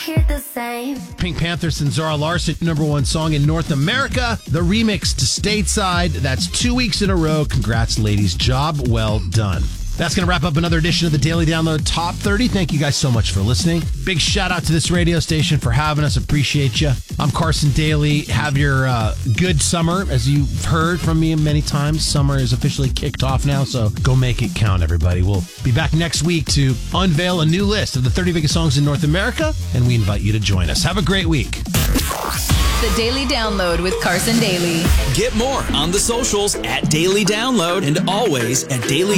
hear the same. Pink Panthers and Zara Larsson, number one song in North America. The remix to Stateside. That's 2 weeks in a row. Congrats, ladies. Job well done. That's going to wrap up another edition of the Daily Download Top 30. Thank you guys so much for listening. Big shout out to this radio station for having us. Appreciate you. I'm Carson Daly. Have your good summer. As you've heard from me many times, summer is officially kicked off now, so go make it count, everybody. We'll be back next week to unveil a new list of the 30 biggest songs in North America, and we invite you to join us. Have a great week. The Daily Download with Carson Daly. Get more on the socials at Daily Download and always at Daily.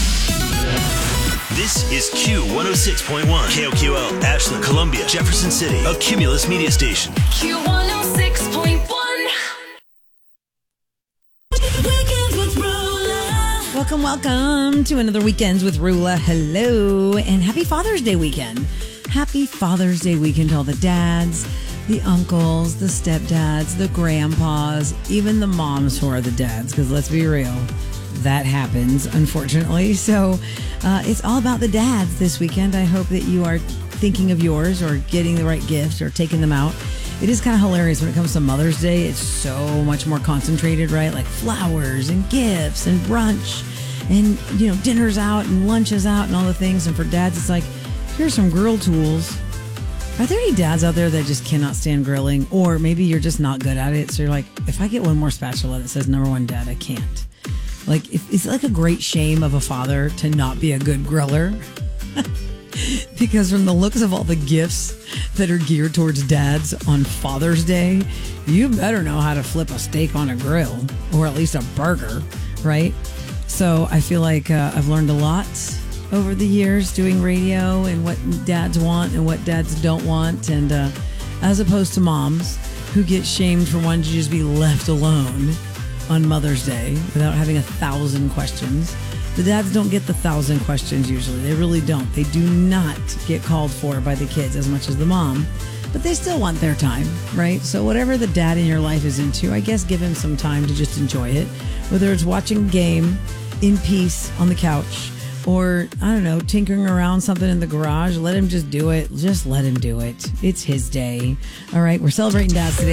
This is Q106.1, KOQL, Ashland, Columbia, Jefferson City, a Cumulus media station. Q106.1. Welcome to another Weekends with Rula. Hello, and happy Father's Day weekend. Happy Father's Day weekend to all the dads, the uncles, the stepdads, the grandpas, even the moms who are the dads, because let's be real, that happens, unfortunately. So it's all about the dads this weekend. I hope that you are thinking of yours or getting the right gifts or taking them out. It is kind of hilarious when it comes to Mother's Day. It's so much more concentrated, right? Like flowers and gifts and brunch and, you know, dinners out and lunches out and all the things. And for dads, it's like, here's some grill tools. Are there any dads out there that just cannot stand grilling? Or maybe you're just not good at it. So you're like, if I get one more spatula that says number one dad, I can't. Like, it's like a great shame of a father to not be a good griller. Because from the looks of all the gifts that are geared towards dads on Father's Day, you better know how to flip a steak on a grill, or at least a burger, right? So I feel like I've learned a lot over the years doing radio and what dads want and what dads don't want. And as opposed to moms who get shamed for wanting to just be left alone on Mother's Day without having 1,000 questions. The dads don't get the 1,000 questions usually. They really don't. They do not get called for by the kids as much as the mom, but they still want their time, right? So whatever the dad in your life is into, I guess give him some time to just enjoy it. Whether it's watching a game in peace on the couch or, I don't know, tinkering around something in the garage, let him just do it. Just let him do it. It's his day. All right, we're celebrating dads today.